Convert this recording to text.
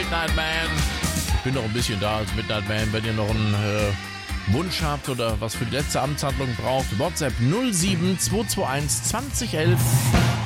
Midnight Man. Ich bin noch ein bisschen da als Midnight Man, wenn ihr noch einen Wunsch habt oder was für die letzte Amtshandlung braucht. WhatsApp 07 221 2011